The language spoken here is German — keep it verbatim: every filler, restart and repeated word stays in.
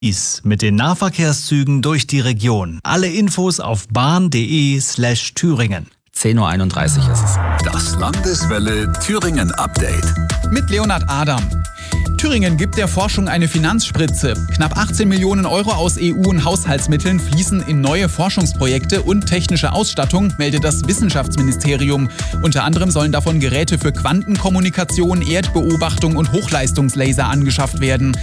Is mit den Nahverkehrszügen durch die Region. Alle Infos auf bahn.de slash Thüringen. zehn Uhr einunddreißig ist es. Das Landeswelle Thüringen Update. Mit Leonhard Adam. Thüringen gibt der Forschung eine Finanzspritze. Knapp achtzehn Millionen Euro aus E U- und Haushaltsmitteln fließen in neue Forschungsprojekte und technische Ausstattung, meldet das Wissenschaftsministerium. Unter anderem sollen davon Geräte für Quantenkommunikation, Erdbeobachtung und Hochleistungslaser angeschafft werden.